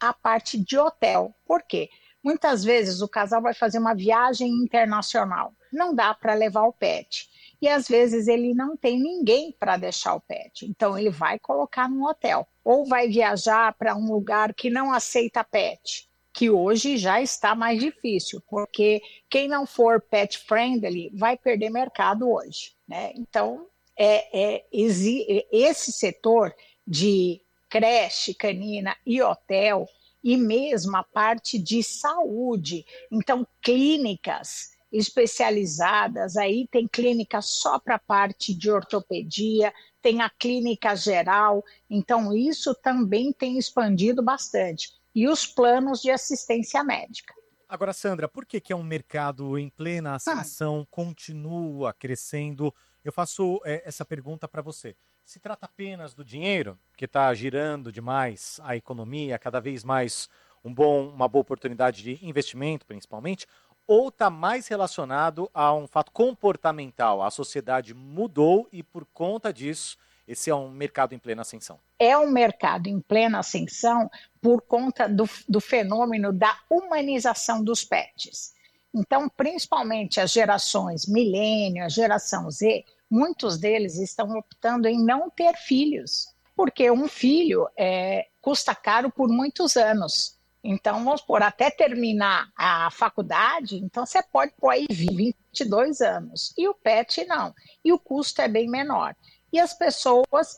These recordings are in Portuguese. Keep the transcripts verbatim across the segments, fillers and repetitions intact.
a parte de hotel. Por quê? Muitas vezes o casal vai fazer uma viagem internacional, não dá para levar o pet. E às vezes ele não tem ninguém para deixar o pet, então ele vai colocar num hotel. Ou vai viajar para um lugar que não aceita pet, que hoje já está mais difícil, porque quem não for pet friendly vai perder mercado hoje, né? Então, é, é, esse setor de creche canina e hotel, e mesmo a parte de saúde, então clínicas especializadas, aí tem clínica só para a parte de ortopedia, tem a clínica geral, então isso também tem expandido bastante. E os planos de assistência médica. Agora, Sandra, por que, que é um mercado em plena ascensão, continua crescendo? Eu faço é, essa pergunta para você. Se trata apenas do dinheiro, que está girando demais a economia, cada vez mais um bom, uma boa oportunidade de investimento, principalmente, ou está mais relacionado a um fato comportamental? A sociedade mudou e, por conta disso, esse é um mercado em plena ascensão. É um mercado em plena ascensão por conta do, do fenômeno da humanização dos pets. Então, principalmente as gerações milênio, a geração Z, muitos deles estão optando em não ter filhos, porque um filho é, custa caro por muitos anos. Então, vamos por até terminar a faculdade, então você pode pôr aí vinte e dois anos, e o pet não, e o custo é bem menor. E as pessoas,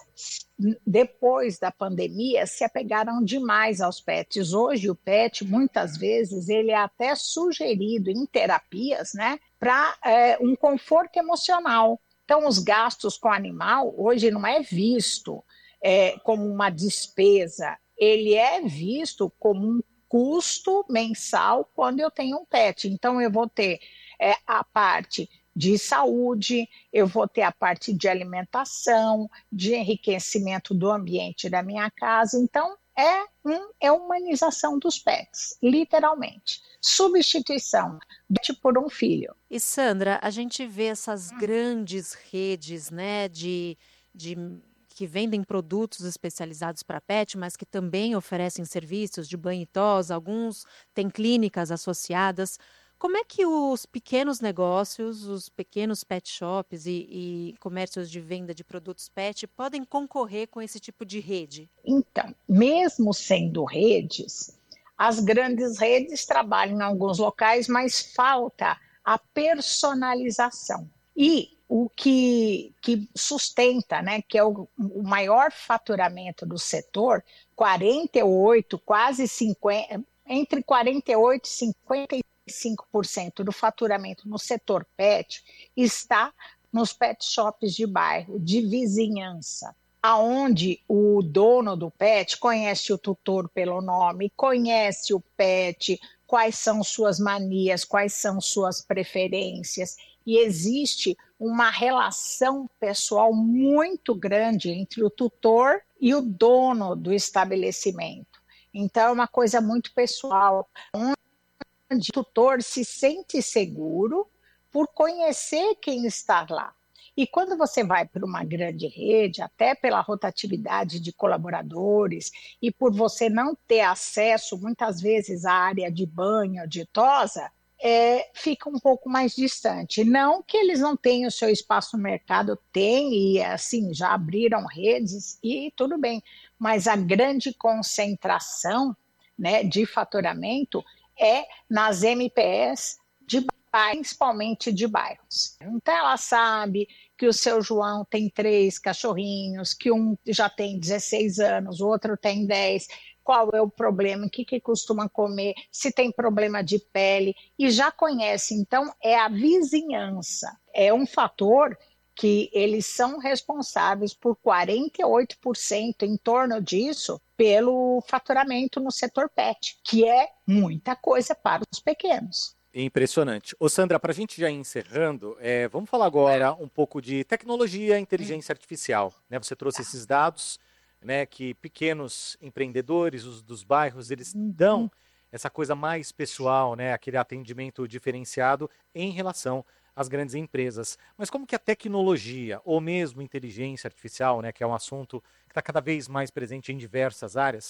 depois da pandemia, se apegaram demais aos pets. Hoje, o pet, muitas vezes, ele é até sugerido em terapias, né, para é, um conforto emocional. Então, os gastos com o animal, hoje, não é visto é, como uma despesa, ele é visto como um custo mensal quando eu tenho um pet. Então, eu vou ter é, a parte de saúde, eu vou ter a parte de alimentação, de enriquecimento do ambiente da minha casa. Então, é, um, é humanização dos pets, literalmente. Substituição por um filho. E Sandra, a gente vê essas grandes redes, né, de, de que vendem produtos especializados para pet, mas que também oferecem serviços de banho e tosa, alguns têm clínicas associadas. Como é que os pequenos negócios, os pequenos pet shops e, e comércios de venda de produtos pet podem concorrer com esse tipo de rede? Então, mesmo sendo redes, as grandes redes trabalham em alguns locais, mas falta a personalização. E o que, que sustenta, né, que é o, o maior faturamento do setor, quarenta e oito, quase cinquenta, entre quarenta e oito e cinquenta e cinco por cento do faturamento no setor pet está nos pet shops de bairro, de vizinhança, aonde o dono do pet conhece o tutor pelo nome, conhece o pet, quais são suas manias, quais são suas preferências, e existe uma relação pessoal muito grande entre o tutor e o dono do estabelecimento. Então, é uma coisa muito pessoal, onde o tutor se sente seguro por conhecer quem está lá. E quando você vai para uma grande rede, até pela rotatividade de colaboradores e por você não ter acesso, muitas vezes, à área de banho, de tosa, é, fica um pouco mais distante. Não que eles não tenham o seu espaço no mercado, tem, e assim, já abriram redes e tudo bem, mas a grande concentração, né, de faturamento é nas M P S de bairro, principalmente de bairros. Então ela sabe que o seu João tem três cachorrinhos, que um já tem dezesseis anos, o outro tem dez, qual é o problema, o que, que costuma comer, se tem problema de pele, e já conhece. Então é a vizinhança, é um fator que eles são responsáveis por quarenta e oito por cento, em torno disso, pelo faturamento no setor pet, que é muita coisa para os pequenos. Impressionante. Ô Sandra, para a gente já ir encerrando, é, vamos falar agora um pouco de tecnologia e inteligência artificial. Né? Você trouxe esses dados, né, que pequenos empreendedores os, dos bairros, eles dão essa coisa mais pessoal, né, aquele atendimento diferenciado em relação às grandes empresas. Mas como que a tecnologia, ou mesmo inteligência artificial, né, que é um assunto que está cada vez mais presente em diversas áreas,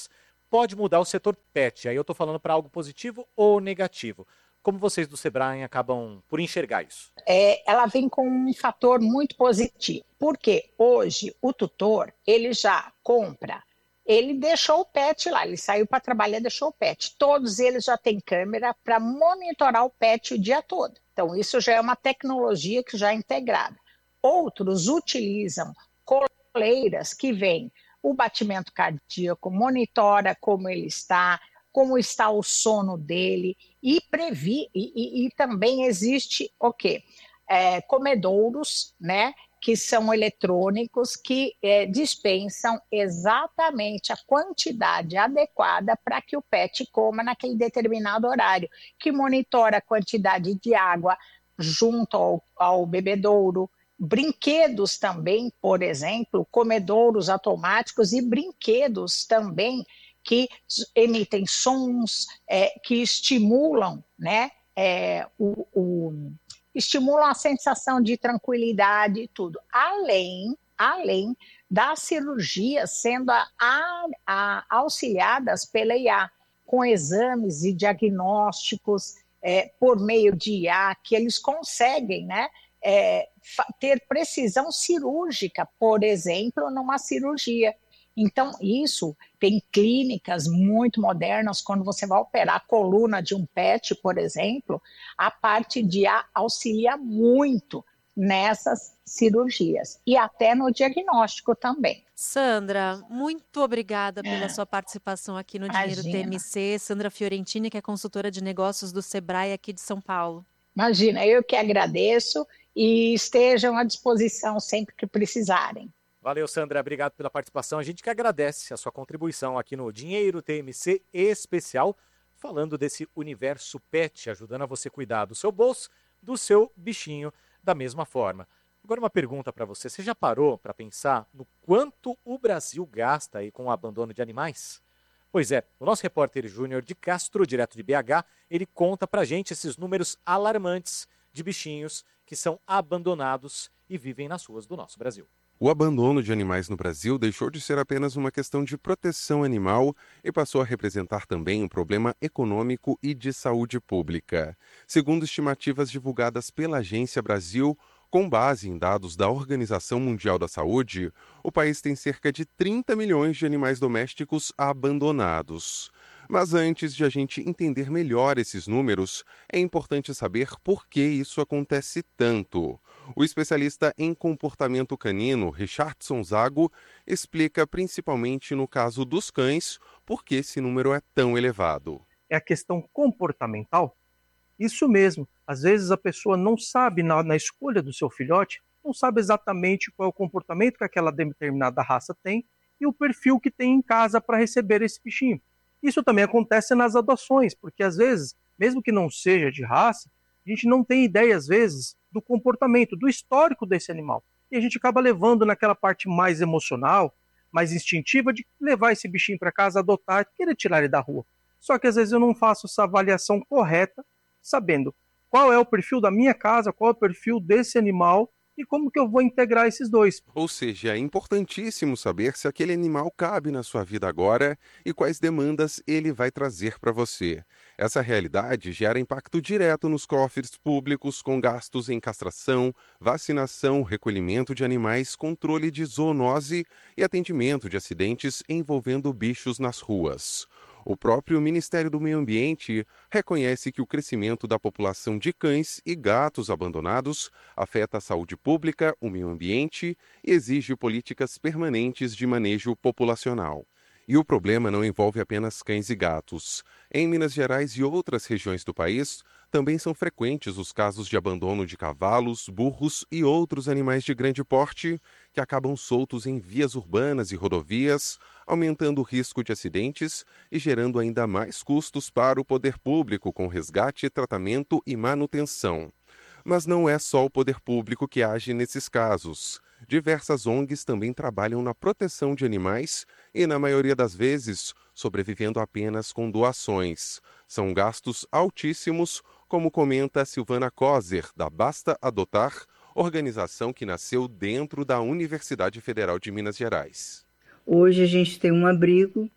pode mudar o setor pet? Aí eu estou falando para algo positivo ou negativo. Como vocês do Sebrae acabam por enxergar isso? É, ela vem com um fator muito positivo, porque hoje o tutor, ele já compra, ele deixou o pet lá, ele saiu para trabalhar e deixou o pet. Todos eles já têm câmera para monitorar o pet o dia todo. Então isso já é uma tecnologia que já é integrada. Outros utilizam coleiras que vêm o batimento cardíaco, monitora como ele está, como está o sono dele, e previ, e, e, e também existe o quê? É, comedouros, né, que são eletrônicos, que é, dispensam exatamente a quantidade adequada para que o pet coma naquele determinado horário, que monitora a quantidade de água junto ao, ao bebedouro, brinquedos também, por exemplo, comedouros automáticos e brinquedos também que emitem sons, é, que estimulam, né, é, o, o, estimulam a sensação de tranquilidade e tudo. Além, além das cirurgias sendo a, a, a, auxiliadas pela I A, com exames e diagnósticos é, por meio de I A, que eles conseguem, né, é, ter precisão cirúrgica, por exemplo, numa cirurgia. Então, isso tem clínicas muito modernas, quando você vai operar a coluna de um pet, por exemplo, a parte de I A auxilia muito nessas cirurgias e até no diagnóstico também. Sandra, muito obrigada pela É. sua participação aqui no Dinheiro Imagina. T M C. Sandra Fiorentini, que é consultora de negócios do Sebrae aqui de São Paulo. Imagina, eu que agradeço e estejam à disposição sempre que precisarem. Valeu, Sandra. Obrigado pela participação. A gente que agradece a sua contribuição aqui no Dinheiro T M C especial, falando desse universo pet, ajudando a você cuidar do seu bolso, do seu bichinho, da mesma forma. Agora uma pergunta para você. Você já parou para pensar no quanto o Brasil gasta aí com o abandono de animais? Pois é, o nosso repórter Júnior de Castro, direto de B H, ele conta pra gente esses números alarmantes de bichinhos que são abandonados e vivem nas ruas do nosso Brasil. O abandono de animais no Brasil deixou de ser apenas uma questão de proteção animal e passou a representar também um problema econômico e de saúde pública. Segundo estimativas divulgadas pela Agência Brasil, com base em dados da Organização Mundial da Saúde, o país tem cerca de trinta milhões de animais domésticos abandonados. Mas antes de a gente entender melhor esses números, é importante saber por que isso acontece tanto. O especialista em comportamento canino, Richardson Zago, explica principalmente no caso dos cães por que esse número é tão elevado. É a questão comportamental? Isso mesmo, às vezes a pessoa não sabe, na, na escolha do seu filhote, não sabe exatamente qual é o comportamento que aquela determinada raça tem e o perfil que tem em casa para receber esse bichinho. Isso também acontece nas adoções, porque às vezes, mesmo que não seja de raça, a gente não tem ideia, às vezes, do comportamento, do histórico desse animal. E a gente acaba levando naquela parte mais emocional, mais instintiva, de levar esse bichinho para casa, adotar e querer tirar ele da rua. Só que às vezes eu não faço essa avaliação correta, sabendo qual é o perfil da minha casa, qual é o perfil desse animal e como que eu vou integrar esses dois. Ou seja, é importantíssimo saber se aquele animal cabe na sua vida agora e quais demandas ele vai trazer para você. Essa realidade gera impacto direto nos cofres públicos, com gastos em castração, vacinação, recolhimento de animais, controle de zoonose e atendimento de acidentes envolvendo bichos nas ruas. O próprio Ministério do Meio Ambiente reconhece que o crescimento da população de cães e gatos abandonados afeta a saúde pública, o meio ambiente e exige políticas permanentes de manejo populacional. E o problema não envolve apenas cães e gatos. Em Minas Gerais e outras regiões do país, também são frequentes os casos de abandono de cavalos, burros e outros animais de grande porte que acabam soltos em vias urbanas e rodovias, aumentando o risco de acidentes e gerando ainda mais custos para o poder público com resgate, tratamento e manutenção. Mas não é só o poder público que age nesses casos. Diversas O N Gs também trabalham na proteção de animais e, na maioria das vezes, sobrevivendo apenas com doações. São gastos altíssimos, como comenta Silvana Kozer, da Basta Adotar, organização que nasceu dentro da Universidade Federal de Minas Gerais. Hoje a gente tem um abrigo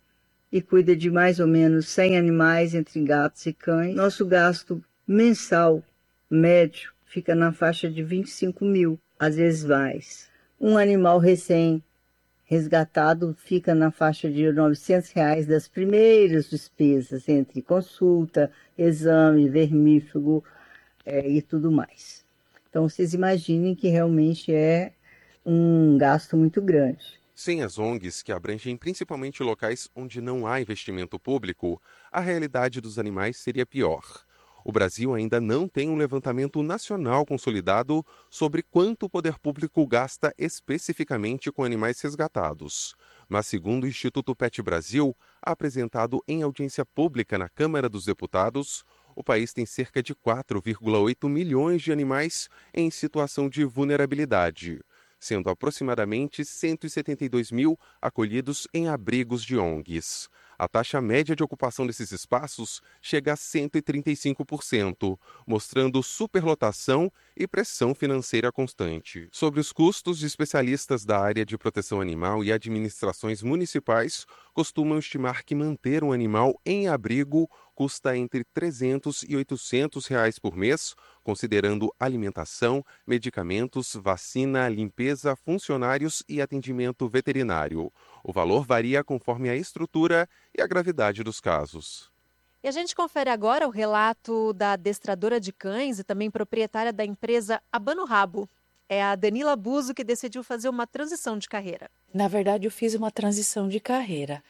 e cuida de mais ou menos cem animais entre gatos e cães. Nosso gasto mensal médio fica na faixa de vinte e cinco mil, às vezes mais. Um animal recém resgatado fica na faixa de novecentos reais das primeiras despesas, entre consulta, exame, vermífugo é, e tudo mais. Então, vocês imaginem que realmente é um gasto muito grande. Sem as O N Gs, que abrangem principalmente locais onde não há investimento público, a realidade dos animais seria pior. O Brasil ainda não tem um levantamento nacional consolidado sobre quanto o poder público gasta especificamente com animais resgatados. Mas, segundo o Instituto Pet Brasil, apresentado em audiência pública na Câmara dos Deputados, o país tem cerca de quatro vírgula oito milhões de animais em situação de vulnerabilidade, sendo aproximadamente cento e setenta e dois mil acolhidos em abrigos de O N Gs. A taxa média de ocupação desses espaços chega a cento e trinta e cinco por cento, mostrando superlotação e pressão financeira constante. Sobre os custos, especialistas da área de proteção animal e administrações municipais costumam estimar que manter um animal em abrigo custa entre trezentos e oitocentos reais por mês, considerando alimentação, medicamentos, vacina, limpeza, funcionários e atendimento veterinário. O valor varia conforme a estrutura e a gravidade dos casos. E a gente confere agora o relato da adestradora de cães e também proprietária da empresa Abano Rabo. É a Danila Buzo que decidiu fazer uma transição de carreira. Na verdade, eu fiz uma transição de carreira.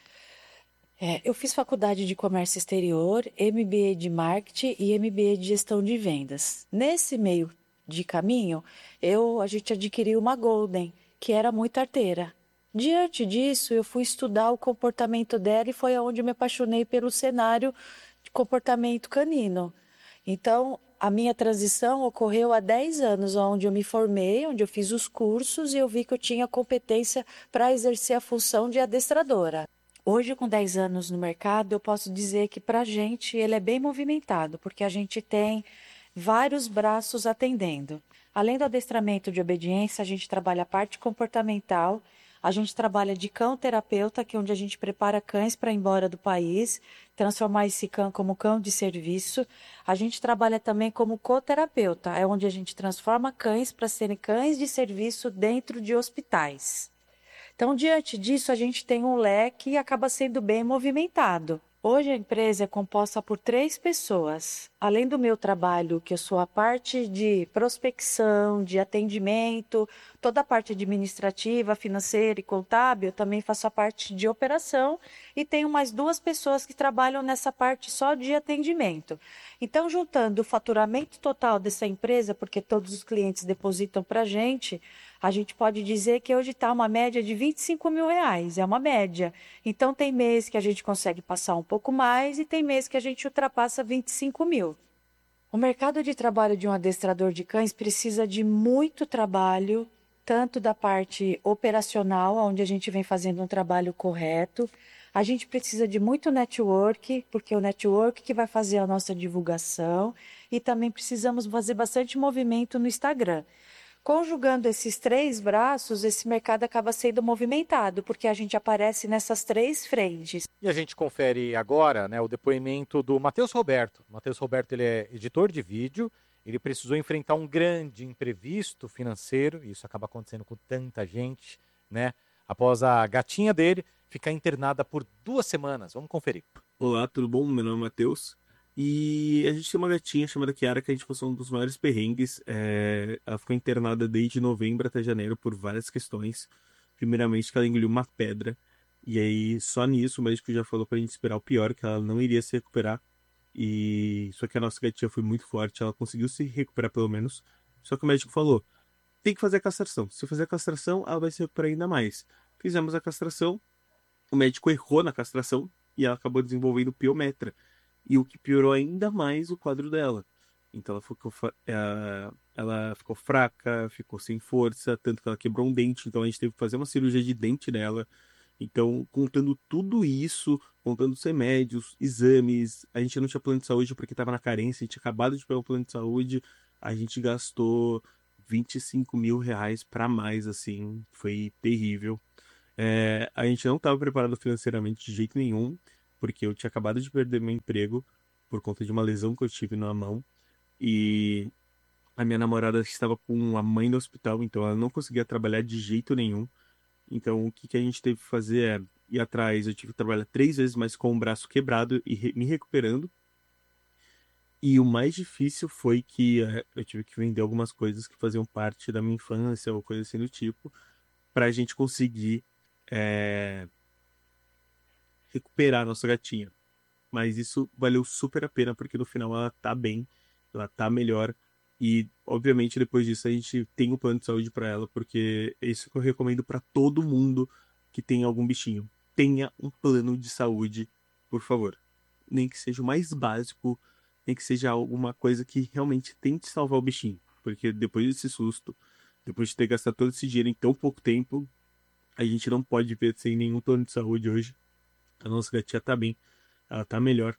É, eu fiz faculdade de comércio exterior, M B A de marketing e M B A de gestão de vendas. Nesse meio de caminho, eu, a gente adquiriu uma Golden, que era muito arteira. Diante disso, eu fui estudar o comportamento dela e foi onde eu me apaixonei pelo cenário de comportamento canino. Então, a minha transição ocorreu há dez anos, onde eu me formei, onde eu fiz os cursos e eu vi que eu tinha competência para exercer a função de adestradora. Hoje, com dez anos no mercado, eu posso dizer que para a gente ele é bem movimentado, porque a gente tem vários braços atendendo. Além do adestramento de obediência, a gente trabalha a parte comportamental, a gente trabalha de cão terapeuta, que é onde a gente prepara cães para ir embora do país, transformar esse cão como cão de serviço. A gente trabalha também como coterapeuta, é onde a gente transforma cães para serem cães de serviço dentro de hospitais. Então, diante disso, a gente tem um leque e acaba sendo bem movimentado. Hoje a empresa é composta por três pessoas. Além do meu trabalho, que eu sou a parte de prospecção, de atendimento, toda a parte administrativa, financeira e contábil, eu também faço a parte de operação e tenho mais duas pessoas que trabalham nessa parte só de atendimento. Então, juntando o faturamento total dessa empresa, porque todos os clientes depositam para a gente, a gente pode dizer que hoje está uma média de vinte e cinco mil reais, é uma média. Então, tem mês que a gente consegue passar um pouco mais e tem mês que a gente ultrapassa vinte e cinco mil. O mercado de trabalho de um adestrador de cães precisa de muito trabalho, tanto da parte operacional, onde a gente vem fazendo um trabalho correto. A gente precisa de muito network, porque é o network que vai fazer a nossa divulgação. E também precisamos fazer bastante movimento no Instagram. Conjugando esses três braços, esse mercado acaba sendo movimentado, porque a gente aparece nessas três frentes. E a gente confere agora, né, o depoimento do Matheus Roberto. O Matheus Roberto, ele é editor de vídeo, ele precisou enfrentar um grande imprevisto financeiro, e isso acaba acontecendo com tanta gente, né, após a gatinha dele ficar internada por duas semanas. Vamos conferir. Olá, tudo bom? Meu nome é Matheus. E a gente tem uma gatinha chamada Kiara, que a gente passou um dos maiores perrengues. É... Ela ficou internada desde novembro até janeiro por várias questões. Primeiramente, que ela engoliu uma pedra. E aí, só nisso, o médico já falou pra gente esperar o pior, que ela não iria se recuperar. E só que a nossa gatinha foi muito forte, ela conseguiu se recuperar pelo menos. Só que o médico falou, tem que fazer a castração. Se fazer a castração, ela vai se recuperar ainda mais. Fizemos a castração, o médico errou na castração e ela acabou desenvolvendo piometra. E o que piorou ainda mais o quadro dela. Então ela ficou, ela ficou fraca, ficou sem força, tanto que ela quebrou um dente. Então a gente teve que fazer uma cirurgia de dente nela. Então, contando tudo isso, contando os remédios, exames, a gente não tinha plano de saúde porque estava na carência, a gente tinha acabado de pegar o plano de saúde, a gente gastou vinte e cinco mil reais para mais, assim, foi terrível. É, a gente não estava preparado financeiramente de jeito nenhum, porque eu tinha acabado de perder meu emprego por conta de uma lesão que eu tive na mão. E a minha namorada estava com a mãe no hospital, então ela não conseguia trabalhar de jeito nenhum. Então o que que a gente teve que fazer é ir atrás. Eu tive que trabalhar três vezes mais com o braço quebrado e re- me recuperando. E o mais difícil foi que eh, eu tive que vender algumas coisas que faziam parte da minha infância ou coisa assim do tipo, para a gente conseguir eh, recuperar a nossa gatinha. Mas isso valeu super a pena, porque no final ela tá bem, ela tá melhor. E, obviamente, depois disso a gente tem um plano de saúde para ela, porque é isso que eu recomendo para todo mundo que tem algum bichinho. Tenha um plano de saúde, por favor. Nem que seja o mais básico, nem que seja alguma coisa que realmente tente salvar o bichinho. Porque depois desse susto, depois de ter gastado todo esse dinheiro em tão pouco tempo, a gente não pode ver sem nenhum plano de saúde hoje. A nossa gatinha tá bem, ela tá melhor.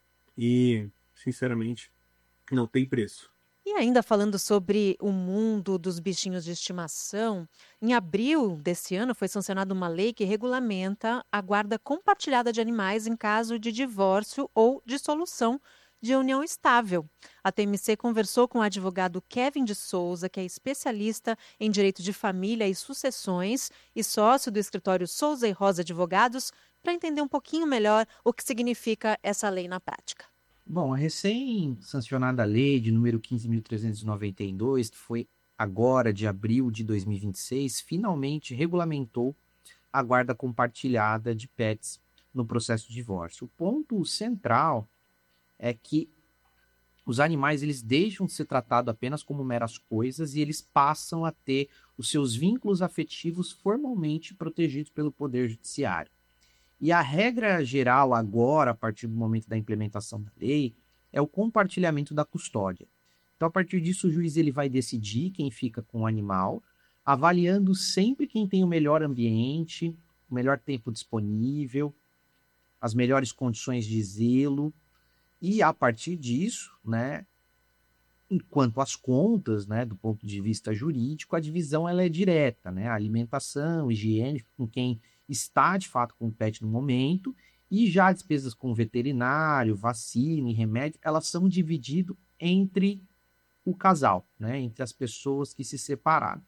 E, sinceramente, não tem preço. E ainda falando sobre o mundo dos bichinhos de estimação, em abril desse ano foi sancionada uma lei que regulamenta a guarda compartilhada de animais em caso de divórcio ou dissolução de união estável. A T M C conversou com o advogado Kevin de Souza, que é especialista em direito de família e sucessões e sócio do escritório Souza e Rosa Advogados, para entender um pouquinho melhor o que significa essa lei na prática. Bom, a recém-sancionada lei de número quinze mil trezentos e noventa e dois, que foi agora de abril de dois mil e vinte e seis, finalmente regulamentou a guarda compartilhada de pets no processo de divórcio. O ponto central é que os animais eles deixam de ser tratados apenas como meras coisas e eles passam a ter os seus vínculos afetivos formalmente protegidos pelo Poder Judiciário. E a regra geral agora, a partir do momento da implementação da lei, é o compartilhamento da custódia. Então, a partir disso, o juiz ele vai decidir quem fica com o animal, avaliando sempre quem tem o melhor ambiente, o melhor tempo disponível, as melhores condições de zelo. E, a partir disso, né, enquanto às contas, né, do ponto de vista jurídico, a divisão ela é direta, né, a alimentação, higiene, com quem está de fato com o pet no momento, e já despesas com veterinário, vacina e remédio, elas são divididas entre o casal, né, entre as pessoas que se separaram.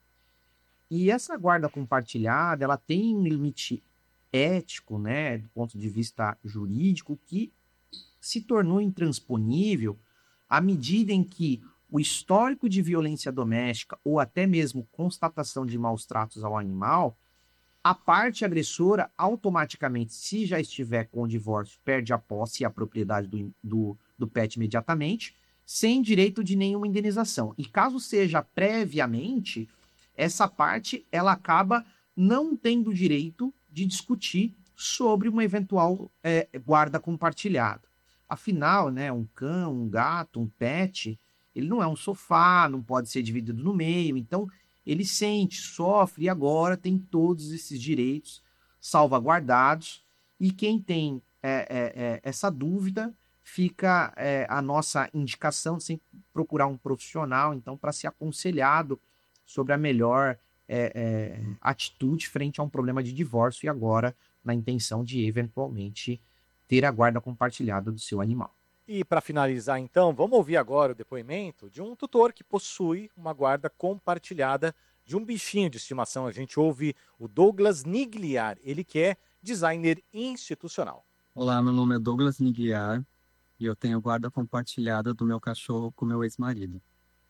E essa guarda compartilhada, ela tem um limite ético, né, do ponto de vista jurídico, que se tornou intransponível à medida em que o histórico de violência doméstica ou até mesmo constatação de maus tratos ao animal, a parte agressora automaticamente, se já estiver com o divórcio, perde a posse e a propriedade do, do, do pet imediatamente, sem direito de nenhuma indenização. E caso seja previamente, essa parte ela acaba não tendo direito de discutir sobre uma eventual é, guarda compartilhada. Afinal, né, um cão, um gato, um pet, ele não é um sofá, não pode ser dividido no meio, então ele sente, sofre e agora tem todos esses direitos salvaguardados. E quem tem é, é, é, essa dúvida, fica é, a nossa indicação de sempre procurar um profissional, então, para ser aconselhado sobre a melhor é, é, atitude frente a um problema de divórcio e agora na intenção de, eventualmente, ter a guarda compartilhada do seu animal. E para finalizar, então, vamos ouvir agora o depoimento de um tutor que possui uma guarda compartilhada de um bichinho de estimação. A gente ouve o Douglas Nigliar, ele que é designer institucional. Olá, meu nome é Douglas Nigliar e eu tenho guarda compartilhada do meu cachorro com meu ex-marido.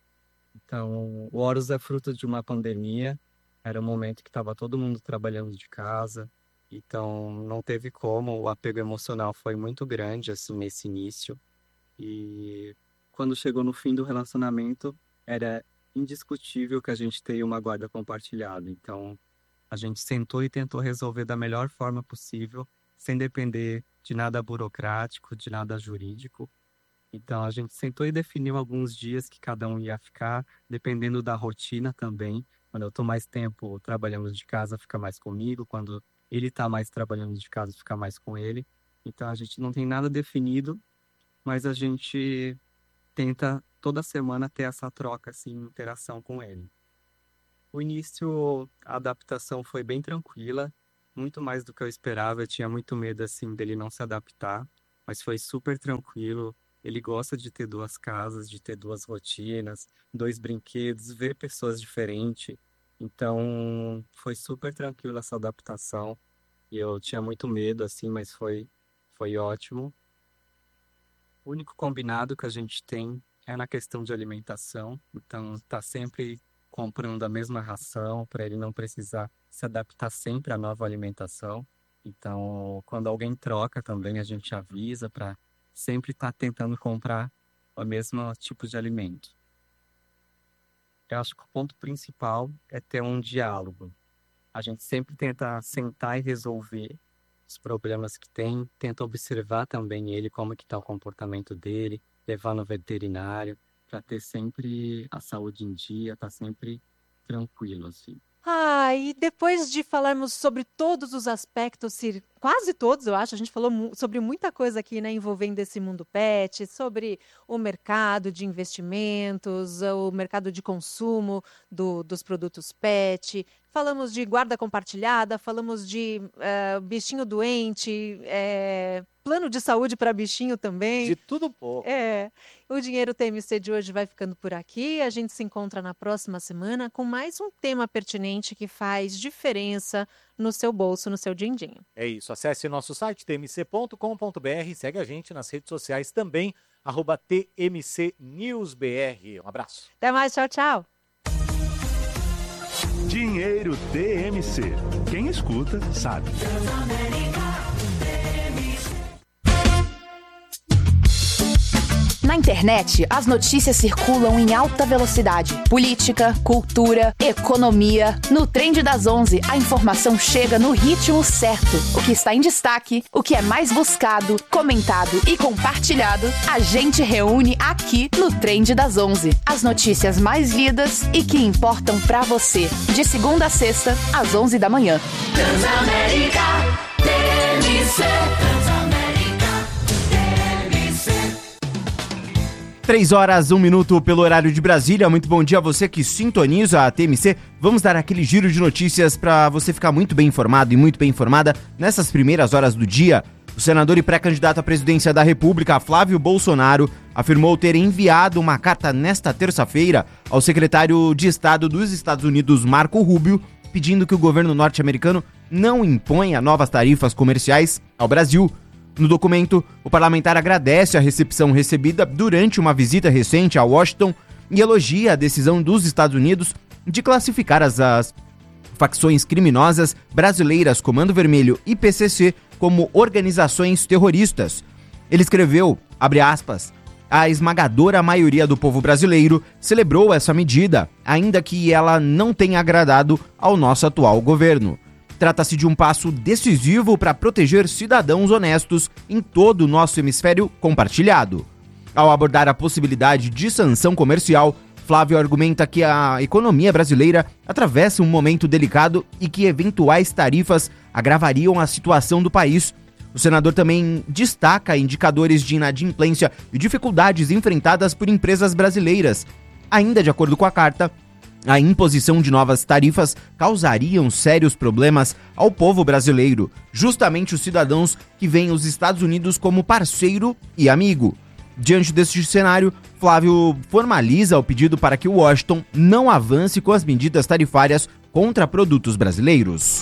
Então, o Horus é fruto de uma pandemia, era um momento que estava todo mundo trabalhando de casa, então não teve como, o apego emocional foi muito grande assim nesse início. E quando chegou no fim do relacionamento, era indiscutível que a gente tenha uma guarda compartilhada. Então, a gente sentou e tentou resolver da melhor forma possível, sem depender de nada burocrático, de nada jurídico. Então, a gente sentou e definiu alguns dias que cada um ia ficar, dependendo da rotina também. Quando eu estou mais tempo trabalhando de casa, fica mais comigo. Quando ele está mais trabalhando de casa, fica mais com ele. Então, a gente não tem nada definido, mas a gente tenta toda semana ter essa troca, assim, interação com ele. O início, a adaptação foi bem tranquila, muito mais do que eu esperava. Eu tinha muito medo, assim, dele não se adaptar, mas foi super tranquilo. Ele gosta de ter duas casas, de ter duas rotinas, dois brinquedos, ver pessoas diferentes. Então, foi super tranquilo essa adaptação. E eu tinha muito medo, assim, mas foi, foi ótimo. O único combinado que a gente tem é na questão de alimentação. Então, tá sempre comprando a mesma ração para ele não precisar se adaptar sempre à nova alimentação. Então, quando alguém troca também, a gente avisa para sempre estar tentando comprar o mesmo tipo de alimento. Eu acho que o ponto principal é ter um diálogo. A gente sempre tenta sentar e resolver os problemas que tem, tenta observar também ele, como que está o comportamento dele, levar no veterinário, para ter sempre a saúde em dia, tá sempre tranquilo, assim. Ah, e depois de falarmos sobre todos os aspectos, se- quase todos, eu acho, a gente falou mu- sobre muita coisa aqui, né, envolvendo esse mundo pet, sobre o mercado de investimentos, o mercado de consumo do- dos produtos pet, falamos de guarda compartilhada, falamos de eh, bichinho doente, eh, plano de saúde para bichinho também. De tudo um pouco. É, o Dinheiro T M C de hoje vai ficando por aqui. A gente se encontra na próxima semana com mais um tema pertinente que faz diferença no seu bolso, no seu din-din. É isso, acesse nosso site t m c ponto com ponto b r, segue a gente nas redes sociais também, arroba T M C News B R. Um abraço. Até mais, tchau, tchau. Dinheiro T M C. Quem escuta, sabe. Na internet, as notícias circulam em alta velocidade. Política, cultura, economia. No Trend das onze, a informação chega no ritmo certo. O que está em destaque, o que é mais buscado, comentado e compartilhado, a gente reúne aqui no Trend das onze. As notícias mais lidas e que importam pra você. De segunda a sexta, às onze da manhã. Transamérica T M C. Três horas, um minuto pelo horário de Brasília. Muito bom dia a você que sintoniza a T M C. Vamos dar aquele giro de notícias para você ficar muito bem informado e muito bem informada nessas primeiras horas do dia. O senador e pré-candidato à presidência da República, Flávio Bolsonaro, afirmou ter enviado uma carta nesta terça-feira ao secretário de Estado dos Estados Unidos, Marco Rubio, pedindo que o governo norte-americano não imponha novas tarifas comerciais ao Brasil. No documento, o parlamentar agradece a recepção recebida durante uma visita recente a Washington e elogia a decisão dos Estados Unidos de classificar as, as facções criminosas brasileiras Comando Vermelho e P C C como organizações terroristas. Ele escreveu, abre aspas, a esmagadora maioria do povo brasileiro celebrou essa medida, ainda que ela não tenha agradado ao nosso atual governo. Trata-se de um passo decisivo para proteger cidadãos honestos em todo o nosso hemisfério compartilhado. Ao abordar a possibilidade de sanção comercial, Flávio argumenta que a economia brasileira atravessa um momento delicado e que eventuais tarifas agravariam a situação do país. O senador também destaca indicadores de inadimplência e dificuldades enfrentadas por empresas brasileiras. Ainda de acordo com a carta, a imposição de novas tarifas causariam sérios problemas ao povo brasileiro, justamente os cidadãos que veem os Estados Unidos como parceiro e amigo. Diante deste cenário, Flávio formaliza o pedido para que Washington não avance com as medidas tarifárias contra produtos brasileiros.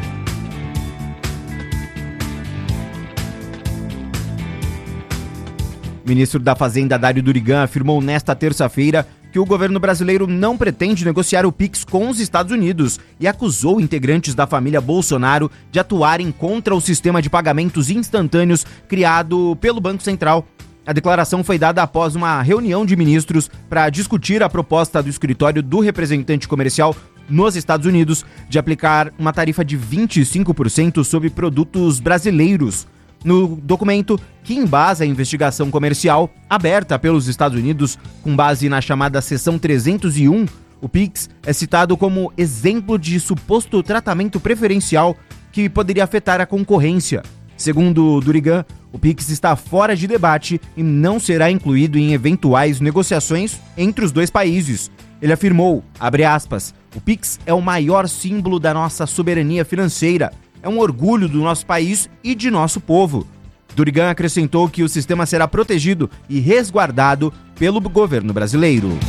O ministro da Fazenda, Dário Durigan, afirmou nesta terça-feira que o governo brasileiro não pretende negociar o Pix com os Estados Unidos e acusou integrantes da família Bolsonaro de atuarem contra o sistema de pagamentos instantâneos criado pelo Banco Central. A declaração foi dada após uma reunião de ministros para discutir a proposta do escritório do representante comercial nos Estados Unidos de aplicar uma tarifa de vinte e cinco por cento sobre produtos brasileiros. No documento, que embasa a investigação comercial aberta pelos Estados Unidos com base na chamada Seção trezentos e um, o Pix é citado como exemplo de suposto tratamento preferencial que poderia afetar a concorrência. Segundo Durigan, o Pix está fora de debate e não será incluído em eventuais negociações entre os dois países. Ele afirmou, abre aspas, o Pix é o maior símbolo da nossa soberania financeira. é um orgulho do nosso país e de nosso povo. Durigan acrescentou que o sistema será protegido e resguardado pelo governo brasileiro.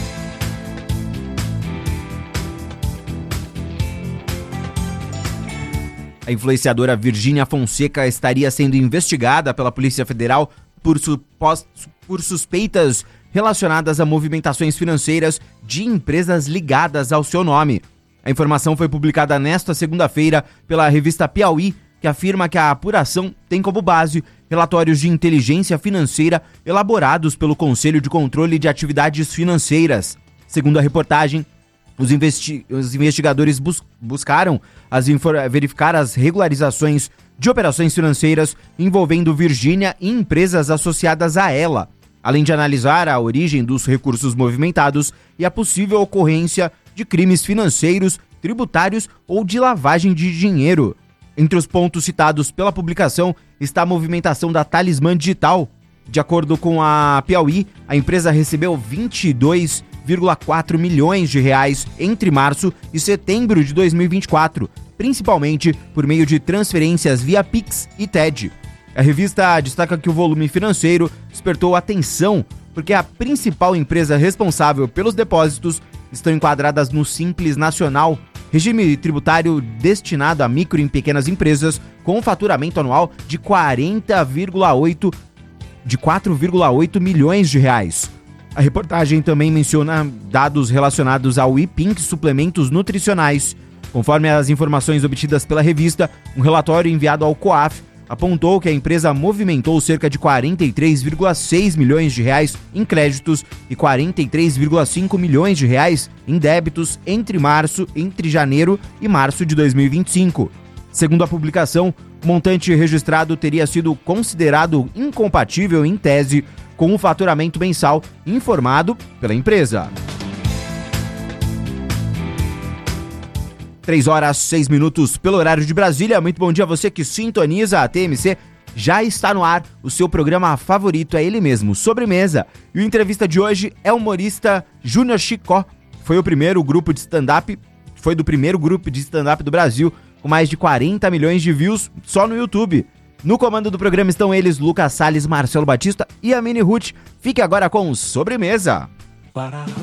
A influenciadora Virgínia Fonseca estaria sendo investigada pela Polícia Federal por, supos- por suspeitas relacionadas a movimentações financeiras de empresas ligadas ao seu nome. A informação foi publicada nesta segunda-feira pela revista Piauí, que afirma que a apuração tem como base relatórios de inteligência financeira elaborados pelo Conselho de Controle de Atividades Financeiras. Segundo a reportagem, os, investi- os investigadores bus- buscaram as infor- verificar as regularizações de operações financeiras envolvendo Virgínia e empresas associadas a ela, além de analisar a origem dos recursos movimentados e a possível ocorrência de crimes financeiros, tributários ou de lavagem de dinheiro. Entre os pontos citados pela publicação está a movimentação da Talismã Digital. De acordo com a Piauí, a empresa recebeu vinte e dois vírgula quatro milhões de reais entre março e setembro de dois mil e vinte e quatro, principalmente por meio de transferências via Pix e T E D. A revista destaca que o volume financeiro despertou atenção porque a principal empresa responsável pelos depósitos estão enquadradas no Simples Nacional, regime tributário destinado a micro e pequenas empresas com um faturamento anual de quarenta vírgula oito de quatro vírgula oito milhões de reais. A reportagem também menciona dados relacionados ao IPINC Suplementos Nutricionais. Conforme as informações obtidas pela revista, um relatório enviado ao COAF apontou que a empresa movimentou cerca de quarenta e três vírgula seis milhões de reais em créditos e quarenta e três vírgula cinco milhões de reais em débitos entre março, entre janeiro e março de dois mil e vinte e cinco. Segundo a publicação, o montante registrado teria sido considerado incompatível em tese com o faturamento mensal informado pela empresa. três horas, seis minutos pelo horário de Brasília. Muito bom dia a você que sintoniza a T M C. Já está no ar o seu programa favorito, é ele mesmo, Sobremesa. E o entrevista de hoje é o humorista Júnior Chicó. Foi o primeiro grupo de stand-up, foi do primeiro grupo de stand-up do Brasil, com mais de quarenta milhões de views só no YouTube. No comando do programa estão eles, Lucas Salles, Marcelo Batista e a Mini Ruth. Fique agora com Sobremesa.